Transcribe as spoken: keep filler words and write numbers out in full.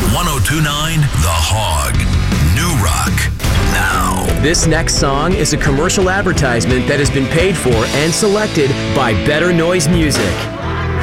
one oh two point nine The Hog. New Rock. Now. This next song is a commercial advertisement that has been paid for and selected by Better Noise Music.